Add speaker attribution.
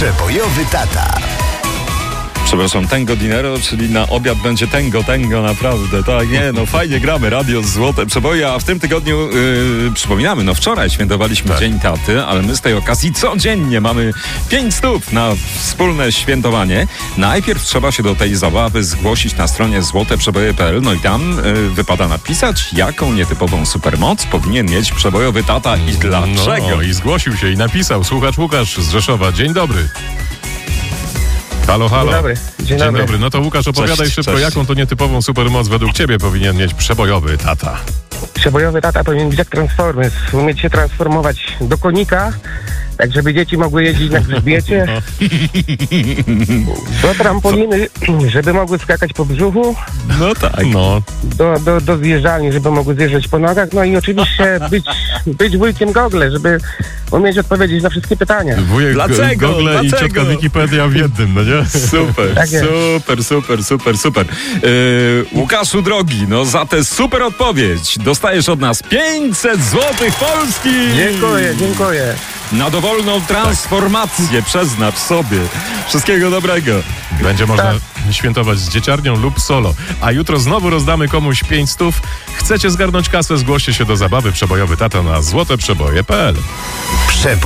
Speaker 1: Przebojowy tata.
Speaker 2: Przepraszam, Tango Dinero, czyli na obiad będzie tango, naprawdę. Tak, nie, no fajnie gramy, radio Złote Przeboje, a w tym tygodniu przypominamy, wczoraj świętowaliśmy Dzień Taty, ale my z tej okazji codziennie mamy 500 na wspólne świętowanie. Najpierw trzeba się do tej zabawy zgłosić na stronie złoteprzeboje.pl, no i tam wypada napisać, jaką nietypową supermoc powinien mieć przebojowy tata i dlaczego.
Speaker 3: No i zgłosił się i napisał słuchacz Łukasz z Rzeszowa. Dzień dobry. Halo, halo.
Speaker 4: Dzień dobry.
Speaker 3: No to Łukasz, opowiadaj szybko,
Speaker 2: cześć.
Speaker 3: jaką to nietypową supermoc według ciebie powinien mieć przebojowy tata.
Speaker 4: Przebojowy tata powinien być jak Transformers. Umieć się transformować do konika, tak żeby dzieci mogły jeździć na grzbiecie. Do trampoliny, żeby mogły skakać po brzuchu.
Speaker 2: No tak.
Speaker 3: No,
Speaker 4: Do zjeżdżalni, żeby mogły zjeżdżać po nogach. No i oczywiście być wujkiem Google, żeby umieć odpowiedzieć na wszystkie pytania.
Speaker 3: wujek
Speaker 2: Dlaczego?
Speaker 3: Google i
Speaker 2: Dlaczego?
Speaker 3: ciotka Wikipedia w jednym, no nie?
Speaker 2: Super,
Speaker 4: Tak jest.
Speaker 2: super. Łukaszu drogi, za tę super odpowiedź dostajesz od nas 500 złotych polskich!
Speaker 4: Dziękuję.
Speaker 2: Na dowolną transformację przeznacz sobie. Wszystkiego dobrego.
Speaker 3: Będzie można świętować z dzieciarnią lub solo. A jutro znowu rozdamy komuś 500. Chcecie zgarnąć kasę? Zgłoście się do zabawy Przebojowy tata na złoteprzeboje.pl.